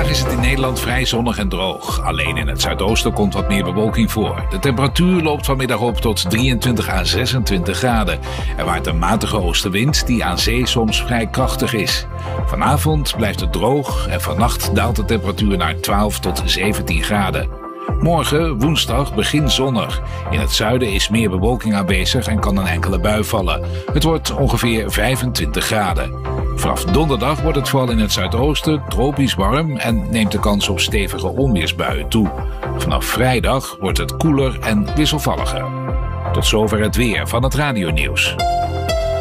Vandaag is het in Nederland vrij zonnig en droog. Alleen in het zuidoosten komt wat meer bewolking voor. De temperatuur loopt vanmiddag op tot 23 à 26 graden. Er waait een matige oostenwind die aan zee soms vrij krachtig is. Vanavond blijft het droog en vannacht daalt de temperatuur naar 12 tot 17 graden. Morgen, woensdag, begin zonnig. In het zuiden is meer bewolking aanwezig en kan een enkele bui vallen. Het wordt ongeveer 25 graden. Vanaf donderdag wordt het vooral in het zuidoosten tropisch warm en neemt de kans op stevige onweersbuien toe. Vanaf vrijdag wordt het koeler en wisselvalliger. Tot zover het weer van het radionieuws.